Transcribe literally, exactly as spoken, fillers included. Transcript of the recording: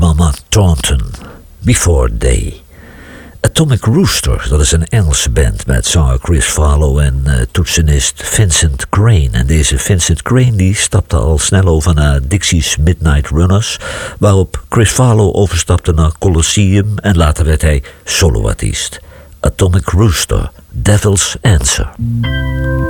Mama Thornton, Before Day. Atomic Rooster, dat is een Engelse band met zanger Chris Farlow en uh, toetsenist Vincent Crane. En deze Vincent Crane die stapte al snel over naar Dixie's Midnight Runners, waarop Chris Farlow overstapte naar Colosseum en later werd hij soloartiest. Atomic Rooster, Devil's Answer.